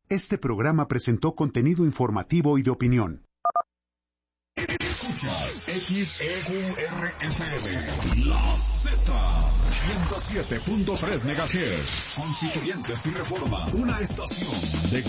Este programa presentó contenido informativo y de opinión. Escuchas XEQRFM, La Z, 107.3 MHz, Constituyentes y Reforma, una estación de